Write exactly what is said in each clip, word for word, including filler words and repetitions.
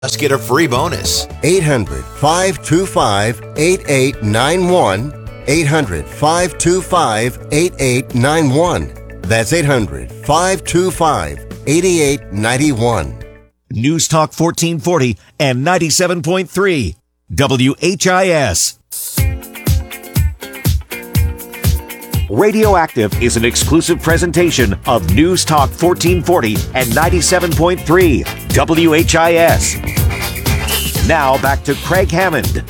Let's get a free bonus. eight hundred, five two five, eight eight nine one. eight hundred, five two five, eight eight nine one. That's eight hundred, five two five, eight eight nine one. News Talk fourteen forty and ninety-seven point three W H I S. Radioactive is an exclusive presentation of News Talk fourteen forty and ninety-seven point three W H I S. Now back to Craig Hammond.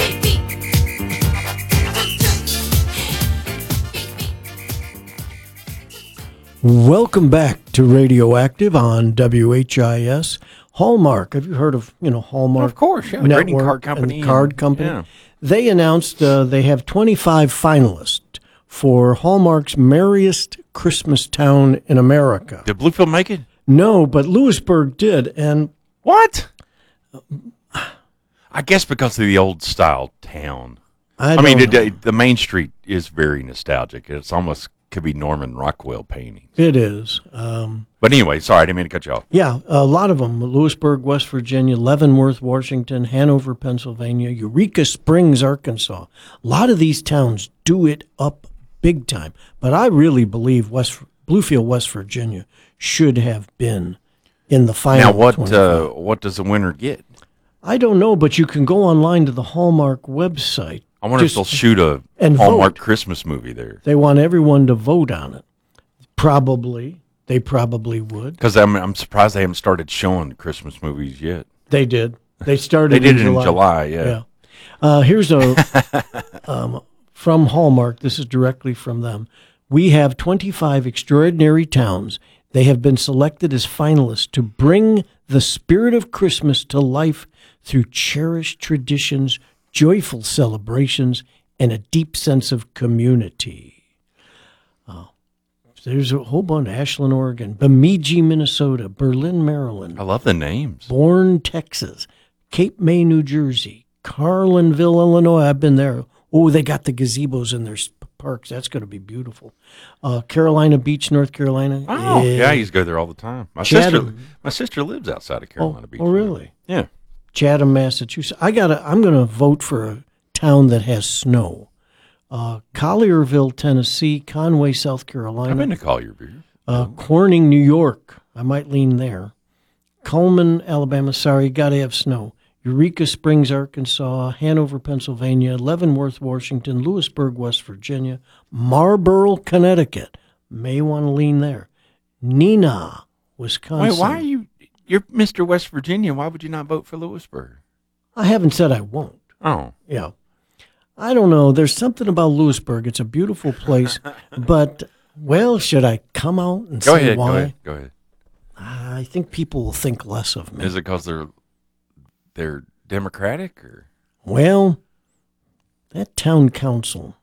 Welcome back to Radioactive on W H I S. Hallmark. Have you heard of, you know, Hallmark? Of course, yeah. The Network greeting card company. And the card and, company. Yeah. They announced uh, they have twenty-five finalists for Hallmark's Merriest Christmas Town in America. Did Bluefield make it? No, but Lewisburg did. And what? I guess because of the old style town. I, I mean, don't the, know. the Main Street is very nostalgic. It's almost could be Norman Rockwell paintings. It is. Um, But anyway, sorry, I didn't mean to cut you off. yeah, a lot of them. Lewisburg, West Virginia, Leavenworth, Washington, Hanover, Pennsylvania, Eureka Springs, Arkansas. A lot of these towns do it up big time. But I really believe West Bluefield, West Virginia should have been in the final Now, what twenty-five. uh, what does the winner get? I don't know, but you can go online to the Hallmark website. I wonder Just- if they'll shoot a and Hallmark vote. Christmas movie there. They want everyone to vote on it. Probably. They probably would. Because I'm, I'm surprised they haven't started showing Christmas movies yet. They did. They started They did in it July. in July, yeah. Yeah. Uh, here's a um, from Hallmark. This is directly from them. We have twenty-five extraordinary towns. They have been selected as finalists to bring the spirit of Christmas to life through cherished traditions, joyful celebrations, and a deep sense of community. Uh, there's a whole bunch: Ashland, Oregon; Bemidji, Minnesota; Berlin, Maryland; I love the names. Bourne, Texas; Cape May, New Jersey; Carlinville, Illinois. I've been there. Oh, they got the gazebos in their sp- parks. That's going to be beautiful. Uh, Carolina Beach, North Carolina. Oh, Eh, yeah, I used to go there all the time. My Chatham. sister, my sister lives outside of Carolina oh, Beach. oh, really? Yeah. Chatham, Massachusetts. I gotta. I'm going to vote for a town that has snow. Uh, Collierville, Tennessee; Conway, South Carolina; I've been to Collierville. uh, Corning, New York. I might lean there. Cullman, Alabama. Sorry, got to have snow. Eureka Springs, Arkansas; Hanover, Pennsylvania; Leavenworth, Washington; Lewisburg, West Virginia; Marlborough, Connecticut. May want to lean there. Neenah, Wisconsin. Wait, why are you? You're Mister West Virginia. Why would you not vote for Lewisburg? I haven't said I won't. Oh, Yeah. I don't know. There's something about Lewisburg. It's a beautiful place. But, well, should I come out and go say ahead. why? Go ahead. Go ahead. I think people will think less of me. Is it because they're they're Democratic or? Well, that town council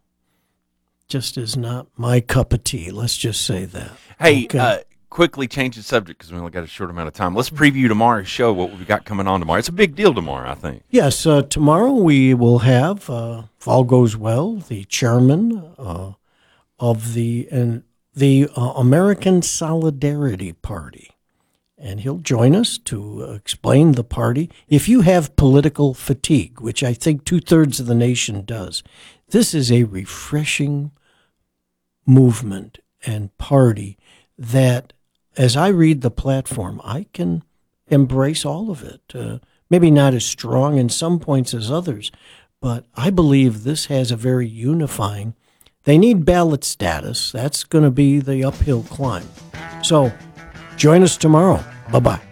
just is not my cup of tea. Let's just say that. Hey, Okay. uh, quickly change the subject because we only got a short amount of time. Let's preview tomorrow's show. What we got coming on tomorrow? It's a big deal tomorrow, I think. Yes, uh, tomorrow we will have, uh, if all goes well, the chairman uh, of the and the uh, American Solidarity Party. And he'll join us to uh, explain the party. If you have political fatigue, which I think two-thirds of the nation does, this is a refreshing movement and party that, as I read the platform, I can embrace all of it. Uh, maybe not as strong in some points as others, but I believe this has a very unifying. They need ballot status. That's going to be the uphill climb. So join us tomorrow. Bye-bye.